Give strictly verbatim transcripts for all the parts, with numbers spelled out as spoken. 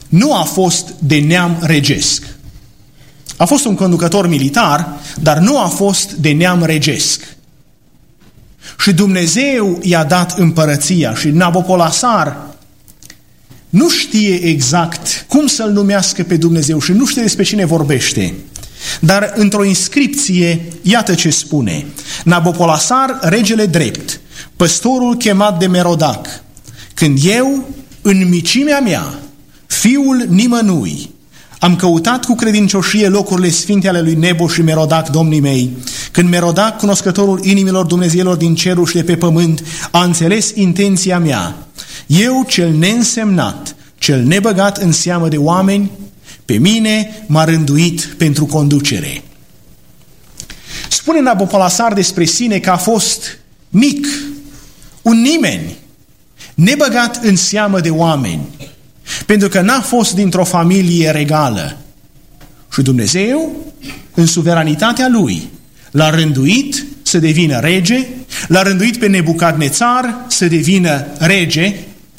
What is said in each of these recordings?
nu a fost de neam regesc. A fost un conducător militar, dar nu a fost de neam regesc. Și Dumnezeu i-a dat împărăția și Nabopolassar nu știe exact cum să-L numească pe Dumnezeu și nu știe despre cine vorbește. Dar într-o inscripție, iată ce spune: Nabopolassar, regele drept, păstorul chemat de Merodac, când eu, în micimea mea, fiul nimănui, am căutat cu credincioșie locurile sfinte ale lui Nebo și Merodac, domnii mei, când Merodac, cunoscătorul inimilor Dumnezeilor din cerul și de pe pământ, a înțeles intenția mea, eu, cel neînsemnat, cel nebăgat în seamă de oameni, pe mine m-a rânduit pentru conducere. Spune Nabopolassar despre sine că a fost mic, un nimeni, nebăgat în seamă de oameni, pentru că n-a fost dintr-o familie regală. Și Dumnezeu, în suveranitatea Lui, l-a rânduit să devină rege, l-a rânduit pe Nebucadnețar să devină rege,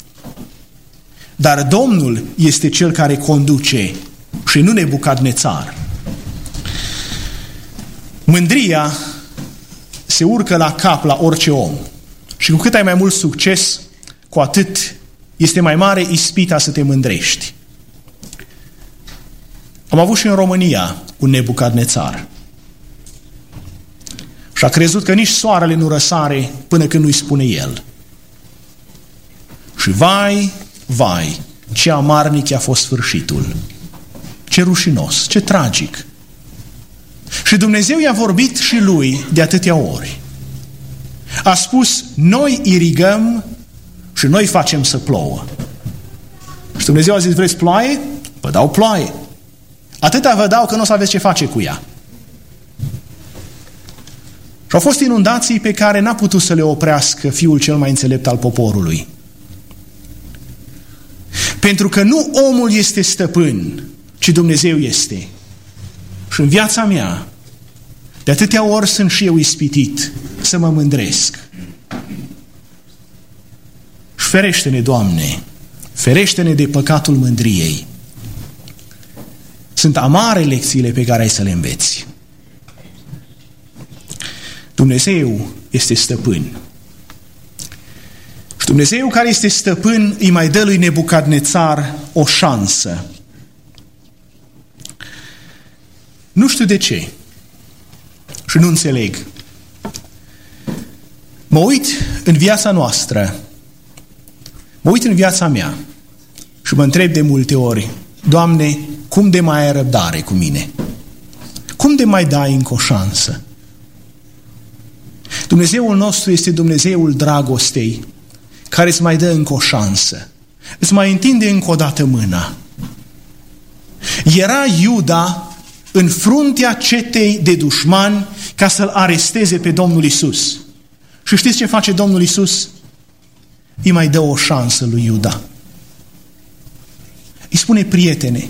dar Domnul este Cel care conduce și nu Nebucadnețar. Mândria se urcă la cap la orice om. Și cu cât ai mai mult succes, cu atât este mai mare ispita să te mândrești. Am avut și în România un Nebucadnețar. Și a crezut că nici soarele nu răsare până când nu-i spune el. Și vai, vai, ce amarnic a fost sfârșitul. Ce rușinos, ce tragic. Și Dumnezeu i-a vorbit și lui de atâtea ori. A spus, noi irigăm și noi facem să plouă. Și Dumnezeu a zis, vreți ploaie? Vă dau ploaie. Atâta vă dau că nu o să aveți ce face cu ea. Și au fost inundații pe care n-a putut să le oprească fiul cel mai înțelept al poporului. Pentru că nu omul este stăpân, ci Dumnezeu este. Și în viața mea, de atâtea ori sunt și eu ispitit să mă mândresc. Și ferește-ne, Doamne, ferește-ne de păcatul mândriei. Sunt amare lecțiile pe care ai să le înveți. Dumnezeu este stăpân. Și Dumnezeu care este stăpân îi mai dă lui Nebucadnețar o șansă. Nu știu de ce și nu înțeleg. Mă uit în viața noastră, mă uit în viața mea și mă întreb de multe ori, Doamne, cum de mai ai răbdare cu mine? Cum de mai dai încă o șansă? Dumnezeul nostru este Dumnezeul dragostei, care îți mai dă încă o șansă. Îți mai întinde încă o dată mâna. Era Iuda în fruntea cetei de dușmani ca să-L aresteze pe Domnul Iisus. Și știți ce face Domnul Iisus? Îi mai dă o șansă lui Iuda. Îi spune, prietene,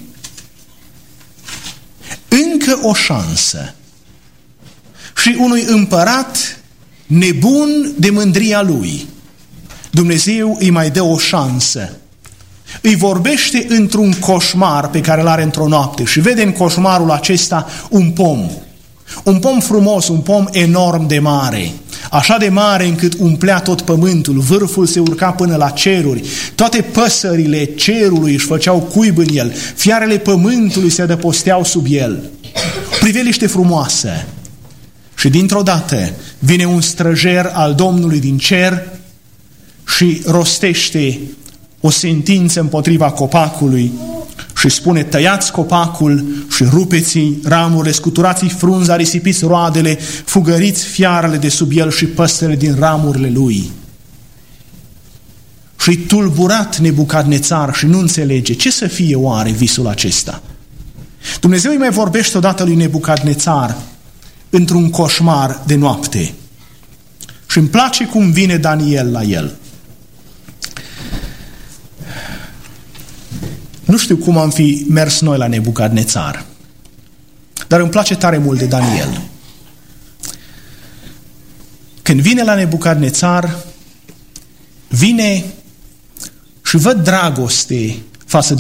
încă o șansă. Și unui împărat nebun de mândria lui, Dumnezeu îi mai dă o șansă. Îi vorbește într-un coșmar pe care îl are într-o noapte și vede în coșmarul acesta un pom. Un pom frumos, un pom enorm de mare. Așa de mare încât umplea tot pământul, vârful se urca până la ceruri, toate păsările cerului își făceau cuib în el, fiarele pământului se adăposteau sub el. Priveliște frumoasă. Și dintr-o dată vine un străjer al Domnului din cer și rostește o sentință împotriva copacului și spune, tăiați copacul și rupeți ramurile, scuturați frunza, risipiți roadele, fugăriți fiarele de sub el și păsările din ramurile lui. Și tulburat Nebucadnețar și nu înțelege ce să fie oare visul acesta. Dumnezeu îi mai vorbește odată lui Nebucadnețar într-un coșmar de noapte. Și îmi place cum vine Daniel la el. Nu știu cum am fi mers noi la Nebucadnețar, dar îmi place tare mult de Daniel. Când vine la Nebucadnețar, vine și văd dragoste față de